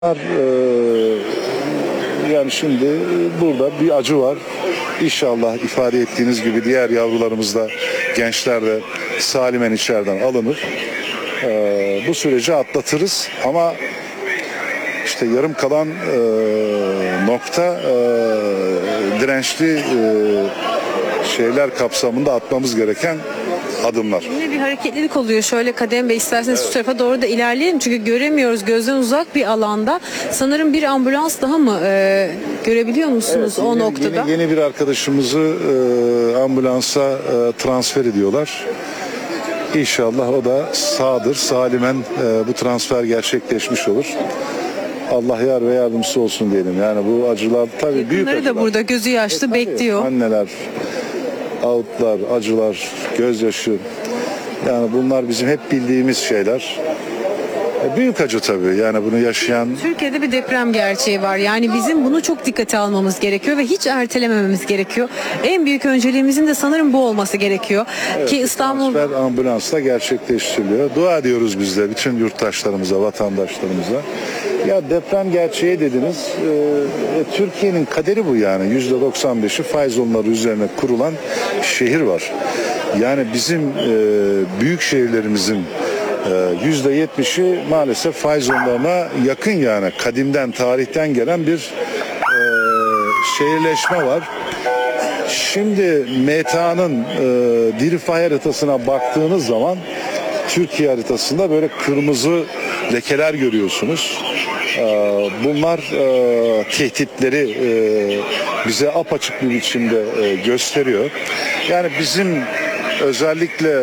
Yani şimdi burada bir acı var. İnşallah ifade ettiğiniz gibi diğer yavrularımız da, gençler de salimen içeriden alınır. Bu süreci atlatırız ama işte yarım kalan nokta dirençli şeyler kapsamında atmamız gereken adımlar. Yine bir hareketlilik oluyor. Şöyle Kadem Bey, isterseniz şu tarafa doğru da ilerleyelim. Çünkü göremiyoruz, gözden uzak bir alanda. Sanırım bir ambulans daha mı görebiliyor musunuz o noktada? Yeni bir arkadaşımızı ambulansa transfer ediyorlar. İnşallah o da sağdır, salimen bu transfer gerçekleşmiş olur. Allah yar ve yardımcısı olsun diyelim. Yani bu acılar tabii büyük acılar. Yakınları da burada gözü yaşlı bekliyor. Anneler, ağıtlar, acılar, gözyaşı. Yani bunlar bizim hep bildiğimiz şeyler. Büyük acı tabii. Yani bunu yaşayan... Türkiye'de bir deprem gerçeği var. Yani bizim bunu çok dikkate almamız gerekiyor ve hiç ertelemememiz gerekiyor. En büyük önceliğimizin de sanırım bu olması gerekiyor. Evet, ki İstanbul transfer ambulansla gerçekleştiriliyor. Dua ediyoruz biz de bütün yurttaşlarımıza, vatandaşlarımıza. Ya deprem gerçeği dediniz. Türkiye'nin kaderi bu yani. %95'i faiz onları üzerine kurulan şehir var. Yani bizim büyük şehirlerimizin %70'i maalesef faiz onlarına yakın, yani kadimden, tarihten gelen bir şehirleşme var. Şimdi META'nın diri fay haritasına baktığınız zaman Türkiye haritasında böyle kırmızı lekeler görüyorsunuz. Bunlar tehditleri bize apaçık bir biçimde gösteriyor. Yani bizim özellikle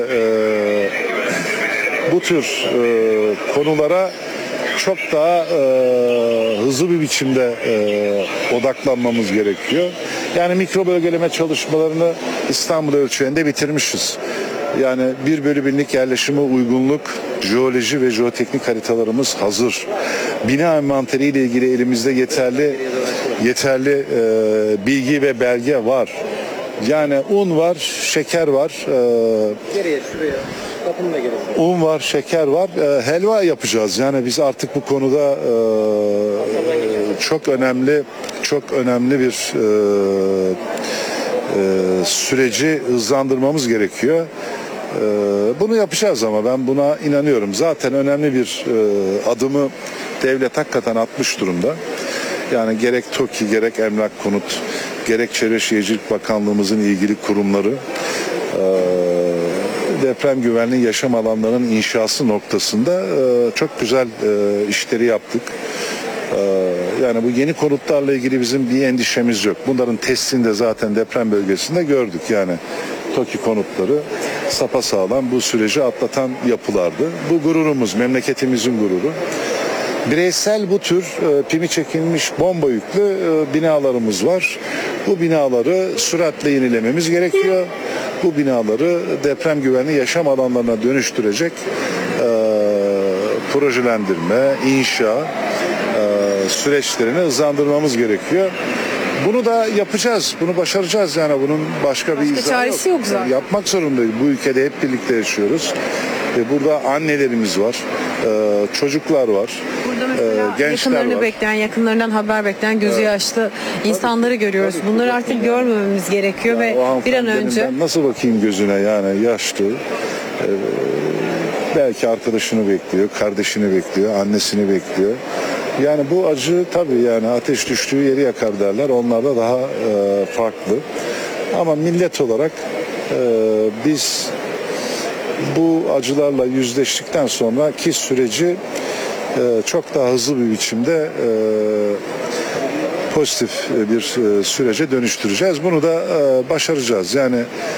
bu tür konulara çok daha hızlı bir biçimde odaklanmamız gerekiyor. Yani mikro bölgeleme çalışmalarını İstanbul ölçeğinde bitirmişiz. Yani 1/1000'lik yerleşime uygunluk, jeoloji ve jeoteknik haritalarımız hazır. Bina envanteri ile ilgili elimizde yeterli bilgi ve belge var. Yani un var, şeker var. Un var, şeker var. Helva yapacağız. Yani biz artık bu konuda çok önemli bir süreci hızlandırmamız gerekiyor. Bunu yapacağız ama ben buna inanıyorum. Zaten önemli bir adımı devlet hakikaten atmış durumda. Yani gerek TOKİ, gerek Emlak Konut, gerek Çevre Şehircilik Bakanlığımızın ilgili kurumları deprem güvenli yaşam alanlarının inşası noktasında çok güzel işleri yaptık. Yani bu yeni konutlarla ilgili bizim bir endişemiz yok. Bunların testini de zaten deprem bölgesinde gördük. Yani TOKİ konutları sapasağlam bu süreci atlatan yapılardı. Bu gururumuz, memleketimizin gururu. Bireysel bu tür pimi çekilmiş bomba yüklü binalarımız var. Bu binaları süratle yenilememiz gerekiyor. Bu binaları deprem güvenli yaşam alanlarına dönüştürecek projelendirme, inşa süreçlerini hızlandırmamız gerekiyor. Bunu da yapacağız. Bunu başaracağız yani. Bunun başka bir izahı çaresi yok zaten. Yapmak zorundayız. Bu ülkede hep birlikte yaşıyoruz. Burada annelerimiz var. Çocuklar var. burada mesela gençler yakınlarını var. bekleyen, yakınlarından haber bekleyen gözü yaşlı insanları görüyoruz. Bunları artık görmememiz gerekiyor ve bir an önce... Ben nasıl bakayım gözüne, yani yaşlı. Belki arkadaşını bekliyor, kardeşini bekliyor, annesini bekliyor. Yani bu acı tabii, yani ateş düştüğü yeri yakar derler. Onlar da daha farklı. Ama millet olarak biz bu acılarla yüzleştikten sonraki süreci çok daha hızlı bir biçimde pozitif bir sürece dönüştüreceğiz. Bunu da başaracağız. Yani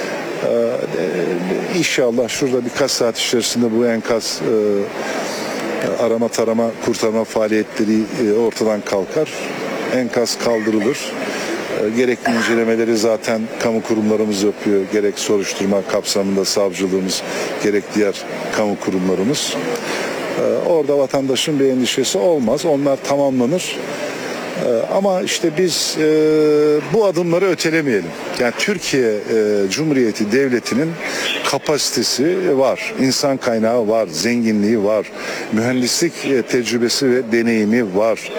inşallah şurada birkaç saat içerisinde bu enkaz arama, tarama, kurtarma faaliyetleri ortadan kalkar. Enkaz kaldırılır. Gerekli incelemeleri zaten kamu kurumlarımız yapıyor. Gerek soruşturma kapsamında savcılığımız, gerek diğer kamu kurumlarımız. Orada vatandaşın bir endişesi olmaz. Onlar tamamlanır. Ama işte biz bu adımları ötelemeyelim. Yani Türkiye Cumhuriyeti Devleti'nin kapasitesi var, insan kaynağı var, zenginliği var, mühendislik tecrübesi ve deneyimi var.